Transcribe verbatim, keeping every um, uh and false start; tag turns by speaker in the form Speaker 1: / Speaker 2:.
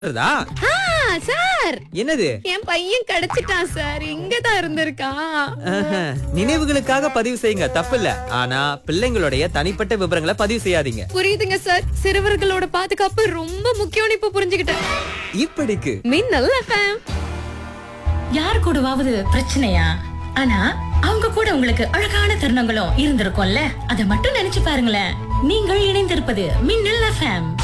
Speaker 1: இருக்குதா?
Speaker 2: ஆ, சார்
Speaker 1: என்னது?
Speaker 2: என் பையன் கிடைச்சிட்டான் சார். இங்கதான் இருந்திருக்கான்.
Speaker 1: ஆஹா, நினைவுகளுக்காக பதிவு செய்யுங்க, தப்பில்ல. ஆனா பிள்ளைங்களுடைய தனிப்பட்ட விவரங்களை பதிவு செய்யாதீங்க.
Speaker 2: புரியுதுங்க சார். சிறுவர்களோட பாதுகாப்பு ரொம்ப முக்கியம்னு இப்ப புரிஞ்சுக்கிட்டேன்.
Speaker 1: இப்படிக்கு
Speaker 2: மின்னல் எஃப்எம்.
Speaker 3: யார் கூடவாவது பிரச்சனையா? ஆனா அவங்க கூட உங்களுக்கு அழகான தருணங்களும் இருந்திருக்கும்ல. அதை மட்டும் நினைச்சு பாருங்களேன். நீங்கள் இணைந்திருப்பது மின்னல் எஃப்எம்.